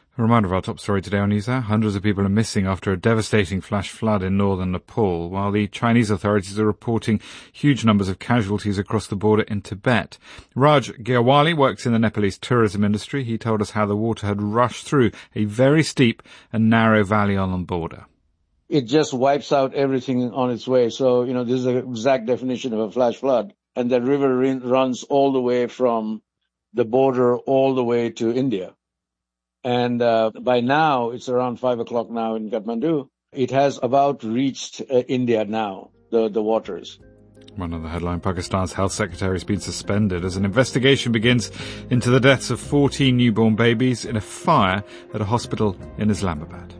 A reminder of our top story today on NewsHour. Hundreds of people are missing after a devastating flash flood in northern Nepal, while the Chinese authorities are reporting huge numbers of casualties across the border in Tibet. Raj Giawali works in the Nepalese tourism industry. He told us how the water had rushed through a very steep and narrow valley on the border. It just wipes out everything on its way. So, this is the exact definition of a flash flood. And that river runs all the way from the border all the way to India. And by now, it's around 5 o'clock now in Kathmandu. It has about reached India now, the waters. One other headline, Pakistan's health secretary has been suspended as an investigation begins into the deaths of 14 newborn babies in a fire at a hospital in Islamabad.